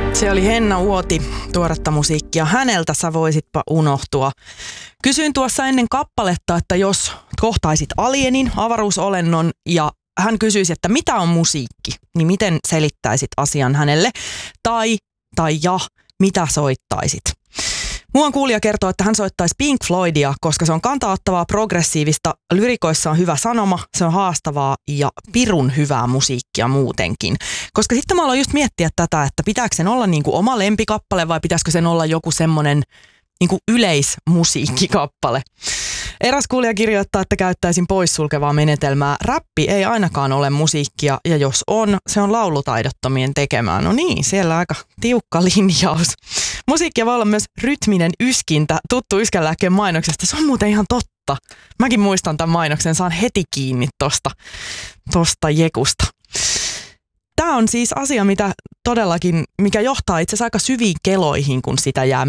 Se oli Henna Uoti, tuoretta musiikkia. Häneltä sä voisitpa unohtua. Kysyin tuossa ennen kappaletta, että jos kohtaisit alienin, avaruusolennon, ja hän kysyisi, että mitä on musiikki, niin miten selittäisit asian hänelle? Tai mitä soittaisit? Muuan kuulija kertoo, että hän soittaisi Pink Floydia, koska se on kantauttavaa, progressiivista, lyrikoissa on hyvä sanoma, se on haastavaa ja pirun hyvää musiikkia muutenkin. Koska sitten mä aloin just miettiä tätä, että pitääkö sen olla niinku oma lempikappale vai pitäisikö sen olla joku semmoinen niinku yleismusiikkikappale. Eräs kuulija kirjoittaa, että käyttäisin poissulkevaa menetelmää. Räppi ei ainakaan ole musiikkia, ja jos on, se on laulutaidottomien tekemään. No niin, siellä aika tiukka linjaus. Musiikkia voi olla myös rytminen yskintä, tuttu Yskänlääkkeen mainoksesta. Se on muuten ihan totta. Mäkin muistan tämän mainoksen, saan heti kiinni tosta jekusta. Tämä on siis asia, mikä johtaa itse asiassa aika syviin keloihin, kun sitä jää